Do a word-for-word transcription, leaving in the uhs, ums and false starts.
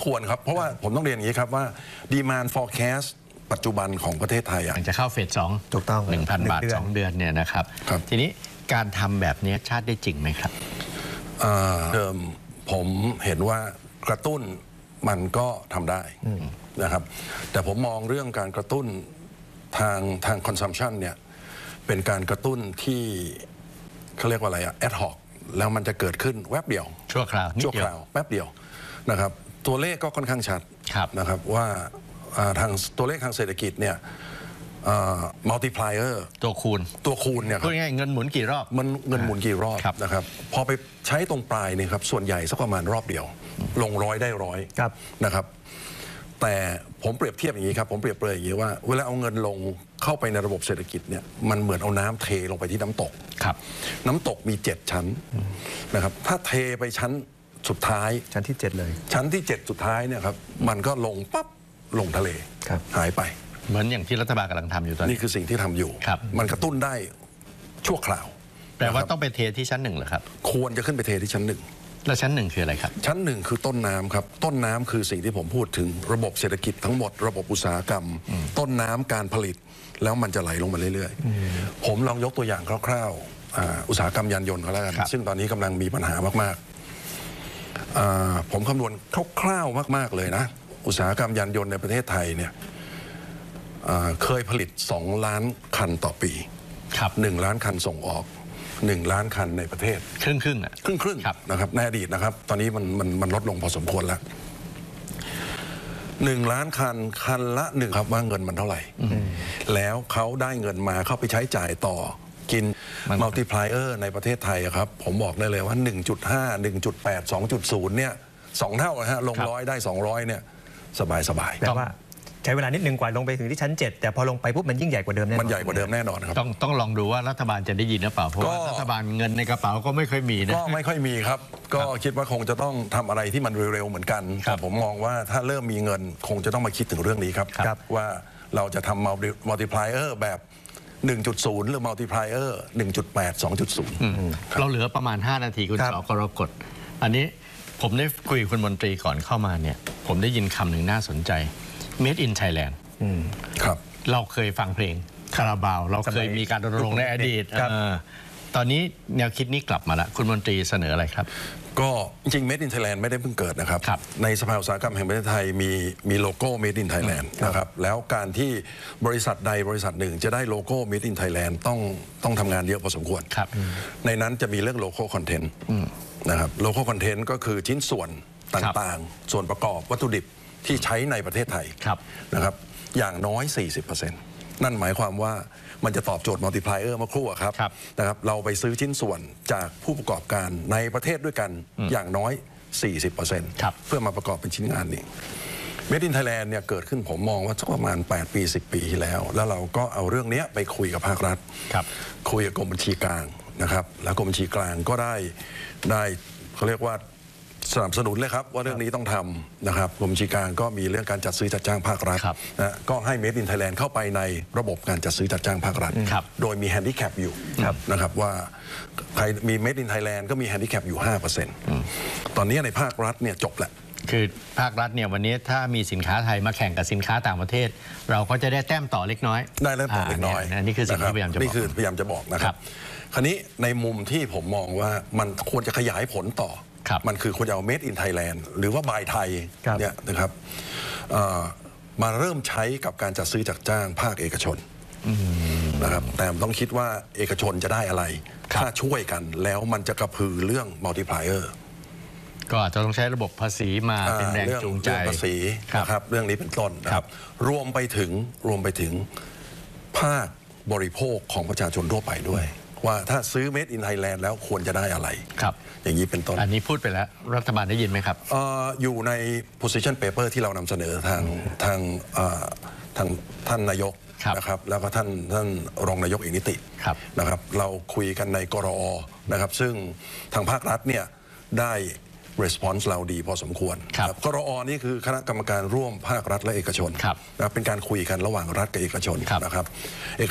ควรครับเพราะว่าผมต้องเรียนอย่างนี้ครับว่า demand forecast ปัจจุบันของประเทศไทยอ่ะจะเข้าเฟสสองถูกต้องหนึ่งพันบาทสองเดือนเนี่ยนะครับทีนี้การทำแบบนี้ชาติได้จริงไหมครับเดิมผมเห็นว่ากระตุ้นมันก็ทำได้นะครับแต่ผมมองเรื่องการกระตุ้นทางทาง consumption เนี่ยเป็นการกระตุ้นที่เขาเรียกว่าอะไรอะ ad hoc แล้วมันจะเกิดขึ้นแวบเดียวชั่วคราวชั่วคราวแป๊บเดียวนะครับตัวเลขก็ค่อนข้างชัดนะครับว่าทางตัวเลขทางเศรษฐกิจเนี่ย multiplier ตัวคูณตัวคูณเนี่ยพูดง่ายเงินหมุนกี่รอบมันเงินหมุนกี่รอบนะครับพอไปใช้ตรงปลายเนี่ยครับส่วนใหญ่สักประมาณรอบเดียวลงร้อยได้ร้อยนะครับแต่ผมเปรียบเทียบอย่างนี้ครับผมเปรียบเปรยอย่างนี้ว่าเวลาเอาเงินลงเข้าไปในระบบเศรษฐกิจเนี่ยมันเหมือนเอาน้ำเทลงไปที่น้ำตกน้ำตกมีเจ็ดชั้นนะครับถ้าเทไปชั้นสุดท้ายชั้นที่เจ็ดเลยชั้นที่เจ็ดสุดท้ายเนี่ยครับมันก็ลงปั๊บลงทะเลหายไปเหมือนอย่างที่รัฐบาลกำลังทำอยู่ตอนนี้นี่คือสิ่งที่ทำอยู่มันกระตุ้นได้ชั่วคราวแปลว่าต้องไปเทที่ชั้นหนึ่งเหรอครับควรจะขึ้นไปเทที่ชั้นหนึ่งแล้วชั้นหนึ่งคืออะไรครับชั้นหนึ่งคือต้นน้ำครับต้นน้ำคือสิ่งที่ผมพูดถึงระบบเศรษฐกิจทั้งหมดระบบอุตสาหกรรมต้นน้ำการผลิตแล้วมันจะไหลลงมาเรื่อยๆผมลองยกตัวอย่างคร่าวๆอุตสาหกรรมยานยนต์ก็แล้วกันซึ่งตอนนี้กำลังมีปัญหามากๆผมคำนวณคร่าวๆมากๆเลยนะอุตสาหกรรมยานยนต์ในประเทศไทยเนี่ยเคยผลิตสองล้านคันต่อปีหนึ่งล้านคันส่งออกหนึ่งล้านคันในประเทศครึ่งครึ่งอ่ะครึ่งครึ่งนะครับในอดีตนะครับตอนนี้มันมันมันลดลงพอสมควรแล้วหนึ่งล้านคันคันละหนึ่งครับว่าเงินมันเท่าไหร่แล้วเขาได้เงินมาเข้าไปใช้จ่ายต่อกินมัลติพลายเออร์ในประเทศไทยครับผมบอกได้เลยว่า หนึ่งจุดห้า หนึ่งจุดแปด สองจุดศูนย์ เนี่ยสองเท่านะฮะลงร้อยได้สองร้อยเนี่ยสบายสบายแต่ว่าใช้เวลานิดนึงกว่าลงไปถึงที่ชั้นเจ็ดแต่พอลงไปปุ๊บมันยิ่งใหญ่กว่าเดิมแน่นอนมันใหญ่กว่าเดิมแน่นอนครับต้องต้องลองดูว่ารัฐบาลจะได้ยินหรือเปล่าเพราะว่ารัฐบาลเงินในกระเป๋าก็ไม่ค่อยมีนะก็ไม่ค่อยมีครับก็คิดว่าคงจะต้องทำอะไรที่มันเร็วๆเหมือนกันแต่ผมมองว่าถ้าเริ่มมีเงินคงจะต้องมาคิดถึงเรื่องนี้ครับว่าเราจะทำมัลติพลายเออร์แบบ หนึ่งจุดศูนย์ หรือมัลติพลายเออร์ หนึ่งจุดแปด สองจุดศูนย์เราเหลือประมาณห้านาทีคุณสกรกฎอันนี้ผมได้คุยกับคุณมนตรีก่อนเข้ามาเนี่ยผมได้ยินคำหนึ่งน่าสนใจ Made in Thailand ครับเราเคยฟังเพลงคาราบาวเราเคยมีการรณรงค์ในอดีตตอนนี้แนวคิดนี้กลับมาแล้วคุณมนตรีเสนออะไรครับก็จริง Made in Thailand ไม่ได้เพิ่งเกิดนะครับในสภาอุตสาหกรรมแห่งประเทศไทยมีมีโลโก้ Made in Thailand นะครับแล้วการที่บริษัทใดบริษัทหนึ่งจะได้โลโก้ Made in Thailand ต้องต้องทำงานเยอะพอสมควรในนั้นจะมีเรื่องโลโก้คอนเทนต์นะครับโลโก้คอนเทนต์ก็คือชิ้นส่วนต่างๆส่วนประกอบวัตถุดิบที่ใช้ในประเทศไทยนะครับอย่างน้อย สี่สิบเปอร์เซ็นต์ นั่นหมายความว่ามันจะตอบโจทย์มัลติพลายเออร์มาครู่ครับนะครับเราไปซื้อชิ้นส่วนจากผู้ประกอบการในประเทศด้วยกันอย่างน้อย สี่สิบเปอร์เซ็นต์ เพื่อมาประกอบเป็นชิ้นงานนี้ Made in Thailand เนี่ยเกิดขึ้นผมมองว่าสักประมาณแปดปีสิบปีที่แล้วแล้วเราก็เอาเรื่องนี้ไปคุยกับภาครัฐคุยกับกรมบัญชีกลางนะครับแล้วกรมบัญชีกลางก็ได้ได้เขาเรียกว่าสนับสนุนเลยครับว่าเรื่องนี้ต้องทำนะครับกรมบัญชีกลางก็มีเรื่องการจัดซื้อจัดจ้างภาครัฐนะก็ให้ Made in Thailand เข้าไปในระบบการจัดซื้อจัดจ้างภาครัฐโดยมีแฮนดิแคปอยู่นะครับว่าใครมี Made in Thailand ก็มีแฮนดิแคปอยู่ ห้าเปอร์เซ็นต์ ตอนนี้ในภาครัฐเนี่ยจบแหละคือภาครัฐเนี่ยวันนี้ถ้ามีสินค้าไทยมาแข่งกับสินค้าต่างประเทศเราก็จะได้แต้มต่อเล็กน้อยได้แต้มต่อเล็กน้อยนี่คือสิ่งที่พยายามจะบอกนี่คือพยายามจะบอกนะครับคราวนี้ในมุมที่ผมมองว่ามันควรจะขยายผลต่อมันคือควรจะเอา Made in Thailand หรือว่าบายไทยเนี่ยนะครับมาเริ่มใช้กับการจัดซื้อจัดจ้างภาคเอกชนนะครับแต่ต้องคิดว่าเอกชนจะได้อะไรถ้าช่วยกันแล้วมันจะกระพือเรื่อง multiplier ก็อาจจะต้องใช้ระบบภาษีมาเป็นแรงจูงใจภาษีนะครับเรื่องนี้เป็นต้นนะครับรวมไปถึงรวมไปถึงภาคบริโภคของประชาชนทั่วไปด้วยว่าถ้าซื้อ Made in Thailand แล้วควรจะได้อะไรครับอย่างนี้เป็นต้นอันนี้พูดไปแล้วรัฐบาลได้ยินไหมครับอ อ, อยู่ใน position paper ที่เรานำเสนอทางทางทางท่านนายกนะครับแล้วก็ท่านท่านรองนายกเอกนิตินะครับเราคุยกันในกรอนะครับซึ่งทางภาครัฐเนี่ยได้response เราดีพอสมควรกรอนี่คือคณะกรรมการร่วมภาครัฐและเอกชนนะเป็นการคุยกันระหว่างรัฐกับเอกชนนะครับ